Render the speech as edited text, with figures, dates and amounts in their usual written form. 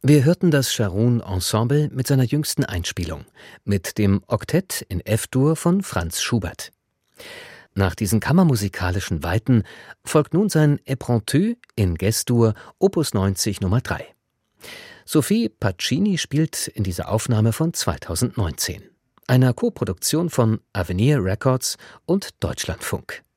Wir hörten das Scharoun Ensemble mit seiner jüngsten Einspielung, mit dem Oktett in F-Dur von Franz Schubert. Nach diesen kammermusikalischen Weiten folgt nun sein Éperentü in Ges-Dur, Opus 90 Nummer 3. Sophie Pacini spielt in dieser Aufnahme von 2019, einer Koproduktion von Avenir Records und Deutschlandfunk.